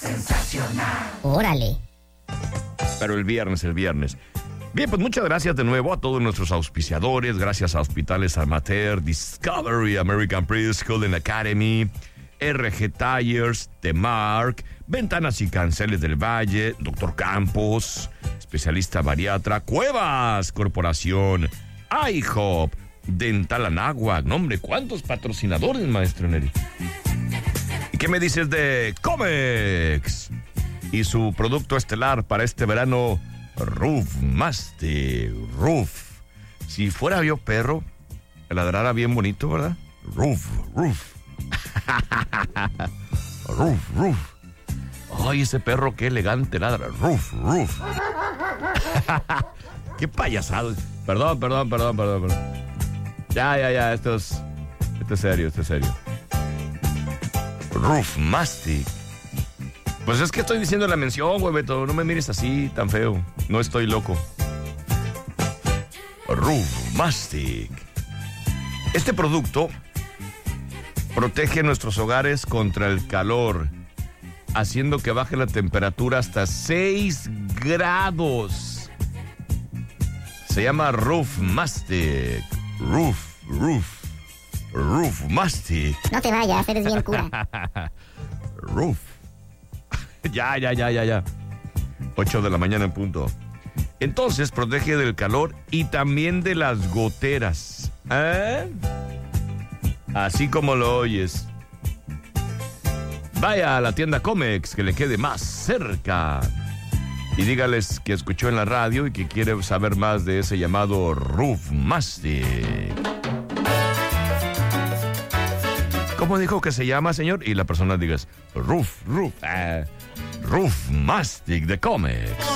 Sensacional. Órale. Pero el viernes. Bien, pues muchas gracias de nuevo a todos nuestros auspiciadores. Gracias a Hospitales Amateur, Discovery, American Preschool and Academy, RG Tires, Temark, Ventanas y Canceles del Valle, Dr. Campos, especialista bariatra, Cuevas Corporación, IHOP, Dental Anáhuac. No, hombre, ¿cuántos patrocinadores, maestro Neri? ¿Y qué me dices de Comex y su producto estelar para este verano, Roof Mastic? Roof. Si fuera yo perro, ladrara bien bonito, ¿verdad? Roof. Roof. Ay, ese perro qué elegante ladra. Roof. Qué payasado. Perdón. Ya, esto es serio. Roof Mastic. Pues es que estoy diciendo la mención, güey, Beto. No me mires así, tan feo. No estoy loco. Roof Mastic. Este producto protege nuestros hogares contra el calor, haciendo que baje la temperatura hasta 6 grados. Se llama Roof Mastic. Roof Mastic. No te vayas, eres bien cura. Roof. Ya. 8 de la mañana en punto. Entonces protege del calor y también de las goteras. Así como lo oyes. Vaya a la tienda Comex que le quede más cerca y dígales que escuchó en la radio y que quiere saber más de ese llamado Roof Mastic. ¿Cómo dijo que se llama, señor? Y la persona digas Roof Mastic de Comex.